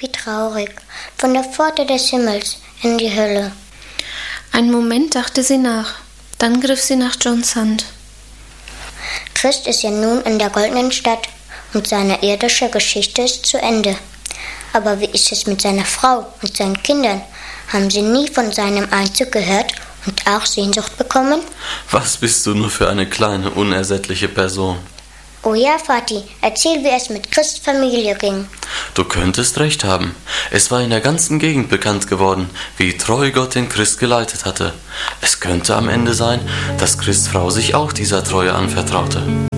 wie traurig, von der Pforte des Himmels in die Hölle. Einen Moment dachte sie nach, dann griff sie nach Johns Hand. Christ ist ja nun in der goldenen Stadt und seine irdische Geschichte ist zu Ende. Aber wie ist es mit seiner Frau und seinen Kindern? Haben sie nie von seinem Einzug gehört und auch Sehnsucht bekommen? Was bist du nur für eine kleine, unersättliche Person? Oh ja, Vati, erzähl, wie es mit Christs Familie ging. Du könntest recht haben. Es war in der ganzen Gegend bekannt geworden, wie treu Gott den Christ geleitet hatte. Es könnte am Ende sein, dass Christs Frau sich auch dieser Treue anvertraute.